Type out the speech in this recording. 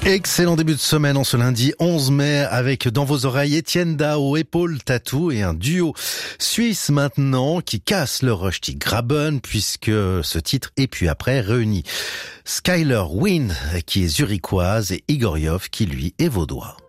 Excellent début de semaine en ce lundi 11 mai avec dans vos oreilles Étienne Dao, Épaule Tattoo et un duo suisse maintenant qui casse le Rusty Graben puisque ce titre et puis après réunit Skyler Wynn qui est zurichoise et Igor Yov qui lui est vaudois.